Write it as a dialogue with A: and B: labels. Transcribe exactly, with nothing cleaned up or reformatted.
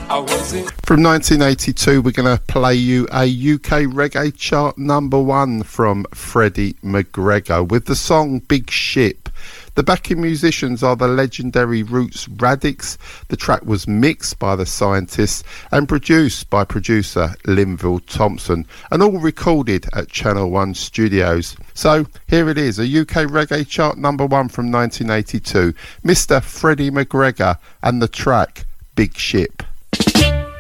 A: I wasn't.
B: From nineteen eighty-two, we're going to play you a U K reggae chart number one from Freddie McGregor with the song Big Ship. The backing musicians are the legendary Roots Radics. The track was mixed by the Scientists and produced by producer Linville Thompson, and all recorded at Channel One Studios. So here it is, a U K reggae chart number one from nineteen eighty-two, Mister Freddie McGregor and the track Big Ship.